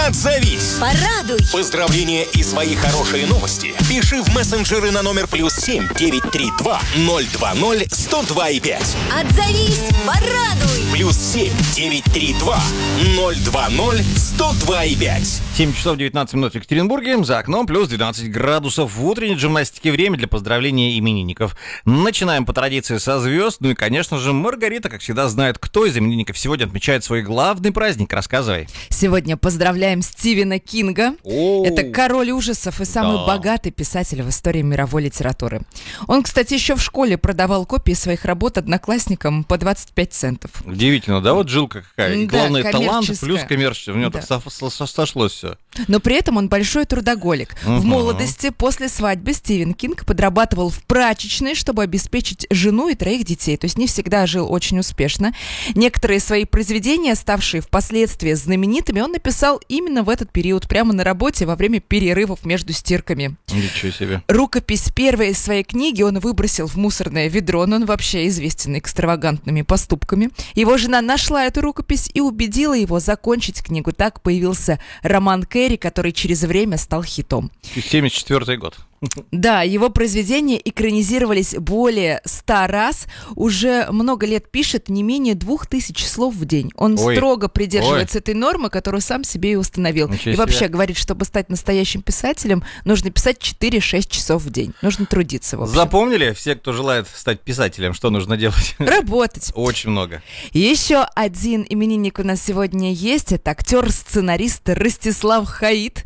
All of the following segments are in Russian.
Отзовись. Порадуй. Поздравления и свои хорошие новости пиши в мессенджеры на номер +7 932 020 102,5. Отзовись. Порадуй. +7 932 020 102,5. 7 часов 19 минут в Екатеринбурге, за окном плюс 12 градусов. В утренней джимнастике время для поздравления именинников. Начинаем по традиции со звезд. Ну и, конечно же, Маргарита, как всегда, знает, кто из именинников сегодня отмечает свой главный праздник. Рассказывай. Сегодня поздравляем Стивена Кинга. Это король ужасов и самый богатый писатель в истории мировой литературы. Он, кстати, еще в школе продавал копии своих работ одноклассникам по 25 центов. Удивительно, да? Вот жилка какая. И главное, талант плюс коммерческая. У него так сошлось все. Но при этом он большой трудоголик. В молодости, после свадьбы, Стивен Кинг подрабатывал в прачечной, чтобы обеспечить жену и 3 детей. То есть не всегда жил очень успешно. Некоторые свои произведения, ставшие впоследствии знаменитыми, он написал именно в этот период, прямо на работе, во время перерывов между стирками. Ничего себе. Рукопись первой из своей книги он выбросил в мусорное ведро, но он вообще известен экстравагантными поступками. Его жена нашла эту рукопись и убедила его закончить книгу. Так появился роман Кэрри, который через время стал хитом. 74-й год. Да, его произведения экранизировались более 100 раз. Уже много лет пишет не менее 2000 слов в день. Он строго придерживается этой нормы, которую сам себе и установил. Ничего и вообще себе. говорит, чтобы стать настоящим писателем, нужно писать 4-6 часов в день. Нужно трудиться, в общем. Запомнили все, кто желает стать писателем, что нужно делать? Работать. Очень много. Еще один именинник у нас сегодня есть. Это актер-сценарист Ростислав Хаит.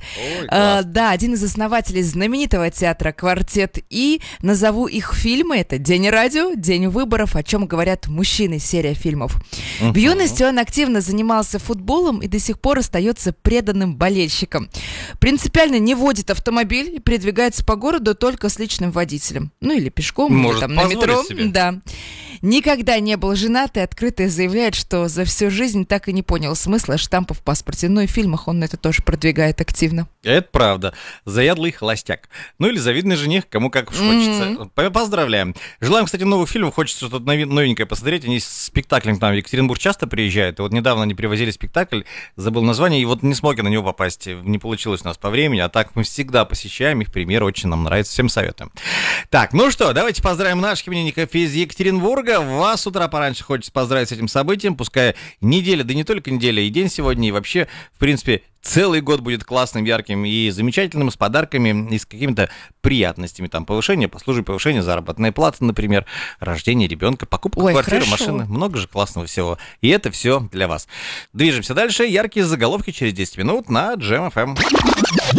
Да, один из основателей знаменитого театра «Квартет И». Назову их фильмы. Это «День радио», «День выборов», «О чем говорят мужчины», серия фильмов. В юности он активно занимался футболом и до сих пор остается преданным болельщиком. Принципиально не водит автомобиль и передвигается по городу только с личным водителем. Ну или пешком, может, или там на метро. себе. Да. Никогда не был женат и открыто заявляет, что за всю жизнь так и не понял смысла штампа в паспорте. Но и в фильмах он это тоже продвигает активно. Это правда. Заядлый холостяк. Ну или завидный жених, кому как уж хочется. Поздравляем. Желаем, кстати, новых фильмов. Хочется что-то новенькое посмотреть. Они с спектаклем к нам в Екатеринбург часто приезжают. И вот недавно они привозили спектакль, забыл название, и вот не смог я на него попасть. Не получилось у нас по времени. А так мы всегда посещаем их. Пример очень нам нравится. Всем советуем. Так, ну что, давайте поздравим наших именинников из Екатеринбурга. Вас с утра пораньше хочется поздравить с этим событием. Пускай неделя, да не только неделя, и день сегодня, и вообще, в принципе, целый год будет классным, ярким и замечательным, с подарками и с какими-то приятностями. Там повышение по службе, повышение заработной платы, например, рождение ребенка, покупка квартиры, машины. Много же классного всего. И это все для вас. Движемся дальше. Яркие заголовки через 10 минут на Jam FM.